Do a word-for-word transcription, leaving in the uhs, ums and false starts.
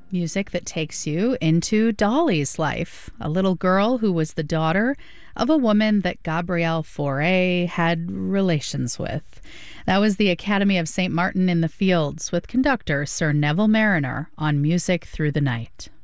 Music that takes you into Dolly's life, a little girl who was the daughter of a woman that Gabrielle Fauré had relations with. That was the Academy of Saint Martin in the Fields with conductor Sir Neville Mariner on Music Through the Night.